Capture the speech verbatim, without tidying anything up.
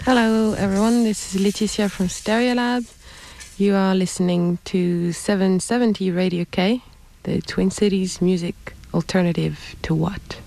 Hello everyone, this is Leticia from Stereolab. You are listening to seven seventy Radio K, the Twin Cities music alternative to what?